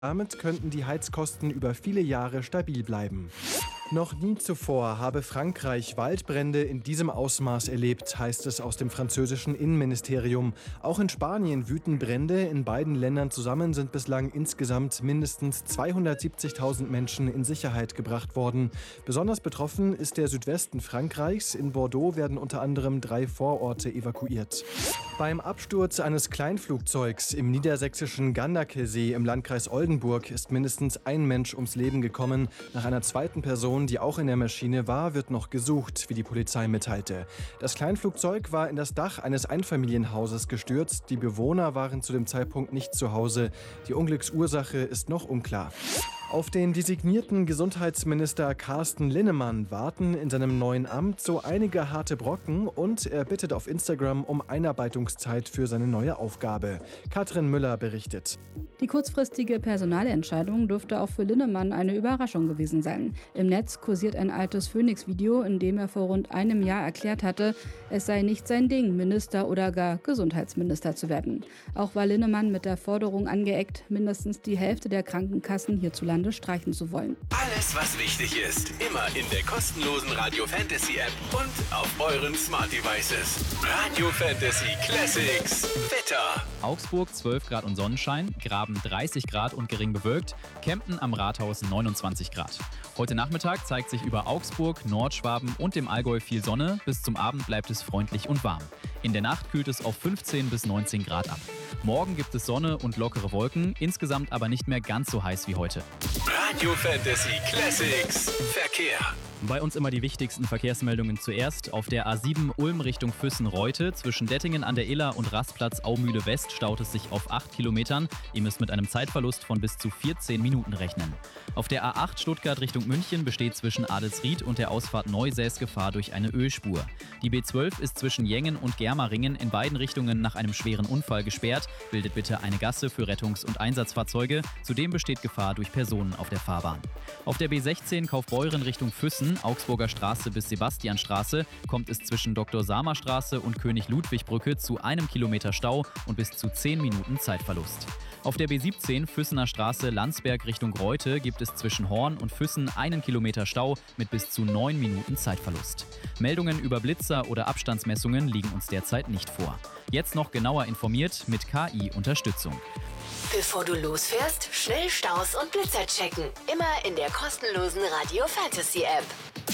Damit könnten die Heizkosten über viele Jahre stabil bleiben. Noch nie zuvor habe Frankreich Waldbrände in diesem Ausmaß erlebt, heißt es aus dem französischen Innenministerium. Auch in Spanien wüten Brände. In beiden Ländern zusammen sind bislang insgesamt mindestens 270.000 Menschen in Sicherheit gebracht worden. Besonders betroffen ist der Südwesten Frankreichs. In Bordeaux werden unter anderem 3 Vororte evakuiert. Beim Absturz eines Kleinflugzeugs im niedersächsischen Ganderkesee im Landkreis Oldenburg ist mindestens ein Mensch ums Leben gekommen. Nach einer zweiten Person, die auch in der Maschine war, wird noch gesucht, wie die Polizei mitteilte. Das Kleinflugzeug war in das Dach eines Einfamilienhauses gestürzt. Die Bewohner waren zu dem Zeitpunkt nicht zu Hause. Die Unglücksursache ist noch unklar. Auf den designierten Gesundheitsminister Carsten Linnemann warten in seinem neuen Amt so einige harte Brocken und er bittet auf Instagram um Einarbeitungszeit für seine neue Aufgabe. Katrin Müller berichtet. Die kurzfristige Personalentscheidung dürfte auch für Linnemann eine Überraschung gewesen sein. Im Netz kursiert ein altes Phoenix-Video, in dem er vor rund einem Jahr erklärt hatte, es sei nicht sein Ding, Minister oder gar Gesundheitsminister zu werden. Auch war Linnemann mit der Forderung angeeckt, mindestens die Hälfte der Krankenkassen hierzulande streichen zu wollen. Alles, was wichtig ist, immer in der kostenlosen Radio Fantasy App und auf euren Smart Devices. Radio Fantasy Classics. Wetter. Augsburg 12 Grad und Sonnenschein, Graben 30 Grad und gering bewölkt, Kempten am Rathaus 29 Grad. Heute Nachmittag zeigt sich über Augsburg, Nordschwaben und dem Allgäu viel Sonne. Bis zum Abend bleibt es freundlich und warm. In der Nacht kühlt es auf 15 bis 19 Grad ab. Morgen gibt es Sonne und lockere Wolken, insgesamt aber nicht mehr ganz so heiß wie heute. Radio Fantasy Classics. Verkehr. Bei uns immer die wichtigsten Verkehrsmeldungen zuerst. Auf der A7 Ulm Richtung Füssen-Reute zwischen Dettingen an der Iller und Rastplatz Aumühle West staut es sich auf 8 Kilometern. Ihr müsst mit einem Zeitverlust von bis zu 14 Minuten rechnen. Auf der A8 Stuttgart Richtung München besteht zwischen Adelsried und der Ausfahrt Neusäß Gefahr durch eine Ölspur. Die B12 ist zwischen Jengen und Germeringen in beiden Richtungen nach einem schweren Unfall gesperrt. Bildet bitte eine Gasse für Rettungs- und Einsatzfahrzeuge. Zudem besteht Gefahr durch Personen auf der Fahrbahn. Auf der B16 Kaufbeuren Richtung Füssen, Augsburger Straße bis Sebastianstraße, kommt es zwischen Dr. Samer Straße und König-Ludwig-Brücke zu 1 Kilometer Stau und bis zu 10 Minuten Zeitverlust. Auf der B17 Füssener Straße Landsberg Richtung Reute gibt es zwischen Horn und Füssen 1 Kilometer Stau mit bis zu 9 Minuten Zeitverlust. Meldungen über Blitzer oder Abstandsmessungen liegen uns derzeit nicht vor. Jetzt noch genauer informiert mit KI-Unterstützung. Bevor du losfährst, schnell Staus und Blitzer checken. Immer in der kostenlosen Radio Fantasy App.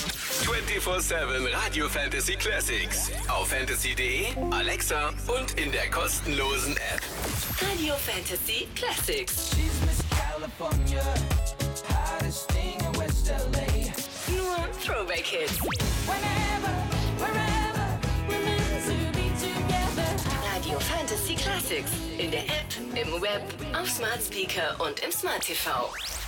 24/7 Radio Fantasy Classics. Auf fantasy.de, Alexa und in der kostenlosen App. Radio Fantasy Classics. Nur Throwback Hits. Radio Fantasy Classics. In der App, im Web, auf Smart Speaker und im Smart TV.